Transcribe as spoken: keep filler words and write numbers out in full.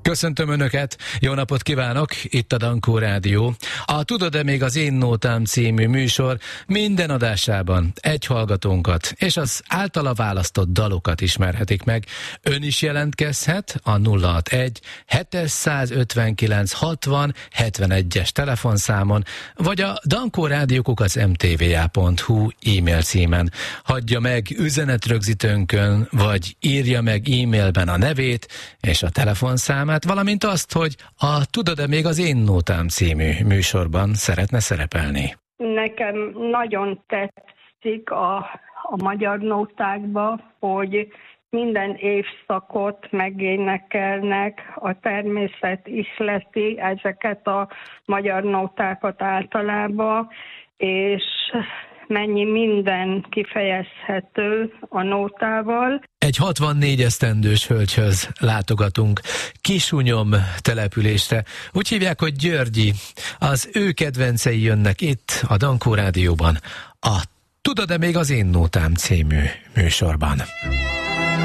Köszöntöm Önöket, jó napot kívánok, itt a Dankó Rádió. A Tudod-e még az én nótám című műsor minden adásában egy hallgatónkat és az általa választott dalokat ismerhetik meg. Ön is jelentkezhet a nulla hatvanegy hétszázötvenkilenc hatvan hetvenegyes telefonszámon, vagy a dankórádiókukac em té vé á pont hú e-mail címen. Hagyja meg üzenetrögzítőnkön, vagy írja meg e-mailben a nevét és a telefonszámát, valamint azt, hogy a Tudod-e még az én nótám című műsorban szeretne szerepelni. Nekem nagyon tetszik a, a magyar nótákba, hogy minden évszakot megénekelnek, a természet ihleti ezeket a magyar nótákat általában, és mennyi minden kifejezhető a nótával. Egy hatvannégy esztendős hölgyhöz látogatunk Kisunyom településre. Úgy hívják, hogy Györgyi. Az ő kedvencei jönnek itt a Dankó Rádióban a Tudod-e még az én nótám című műsorban.